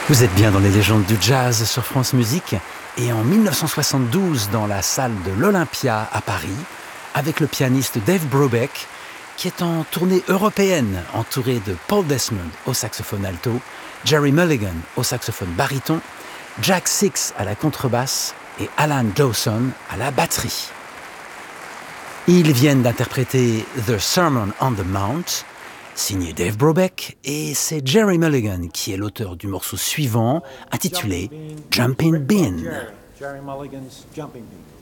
Vous êtes bien dans les légendes du jazz sur France Musique et en 1972 dans la salle de l'Olympia à Paris avec le pianiste Dave Brubeck qui est en tournée européenne entouré de Paul Desmond au saxophone alto, Jerry Mulligan au saxophone baryton, Jack Six à la contrebasse et Alan Dawson à la batterie. Ils viennent d'interpréter The Sermon on the Mount, signé Dave Brubeck, et c'est Jerry Mulligan qui est l'auteur du morceau suivant, intitulé Jumping Bean. Jerry Mulligan's Jumping Bean.